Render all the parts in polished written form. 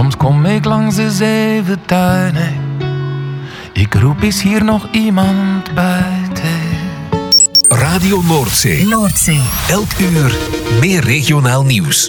Soms kom ik langs de zeven tuinen. Ik roep, is hier nog iemand buiten? Radio Noordzee. Elk uur meer regionaal nieuws.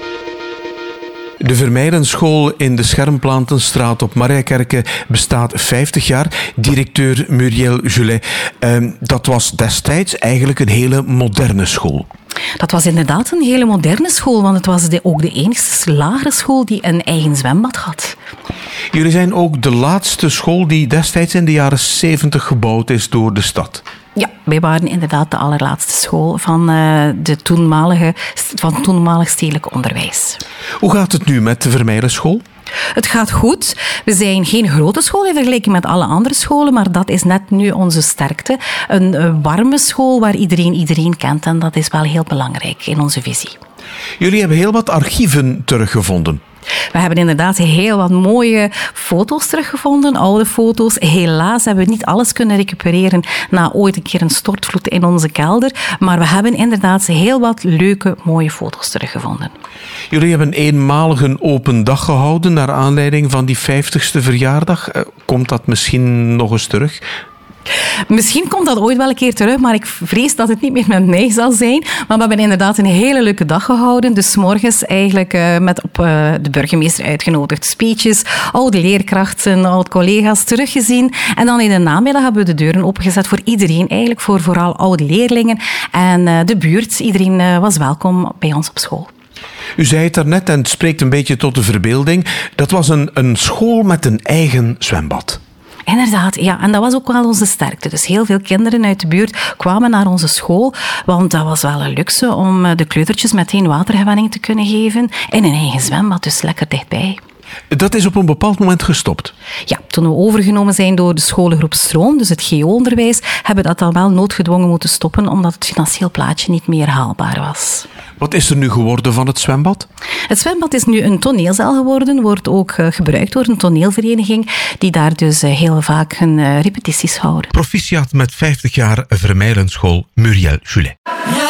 De Vermeijlenschool in de Schermplantenstraat op Mariakerke bestaat 50 jaar. Directeur Muriel Julet. Dat was destijds eigenlijk een hele moderne school. Dat was inderdaad een hele moderne school, want het was ook de enigste lagere school die een eigen zwembad had. Jullie zijn ook de laatste school die destijds in de jaren 70 gebouwd is door de stad. Ja, wij waren inderdaad de allerlaatste school van het toenmalig stedelijk onderwijs. Hoe gaat het nu met de Vermeijlenschool? Het gaat goed. We zijn geen grote school in vergelijking met alle andere scholen, maar dat is net nu onze sterkte. Een warme school waar iedereen kent en dat is wel heel belangrijk in onze visie. Jullie hebben heel wat archieven teruggevonden. We hebben inderdaad heel wat mooie foto's teruggevonden, oude foto's. Helaas hebben we niet alles kunnen recupereren na ooit een keer een stortvloed in onze kelder. Maar we hebben inderdaad heel wat leuke, mooie foto's teruggevonden. Jullie hebben eenmalig een open dag gehouden naar aanleiding van die 50ste verjaardag. Komt dat misschien nog eens terug? Misschien komt dat ooit wel een keer terug, maar ik vrees dat het niet meer met mij zal zijn. Maar we hebben inderdaad een hele leuke dag gehouden. Dus 's morgens eigenlijk met op de burgemeester uitgenodigd. Speeches, oude leerkrachten, oude collega's teruggezien. En dan in de namiddag hebben we de deuren opengezet voor iedereen. Eigenlijk voor vooral oude leerlingen en de buurt. Iedereen was welkom bij ons op school. U zei het daarnet en het spreekt een beetje tot de verbeelding. Dat was een school met een eigen zwembad. Inderdaad, ja. En dat was ook wel onze sterkte. Dus heel veel kinderen uit de buurt kwamen naar onze school, want dat was wel een luxe om de kleutertjes meteen watergewenning te kunnen geven in een eigen zwembad, dus lekker dichtbij. Dat is op een bepaald moment gestopt? Ja, toen we overgenomen zijn door de scholengroep Stroom, dus het GO-onderwijs, hebben we dat dan wel noodgedwongen moeten stoppen, omdat het financieel plaatje niet meer haalbaar was. Wat is er nu geworden van het zwembad? Het zwembad is nu een toneelzaal geworden, wordt ook gebruikt door een toneelvereniging, die daar dus heel vaak hun repetities houden. Proficiat met 50 jaar Vermeijlenschool Muriel Julet.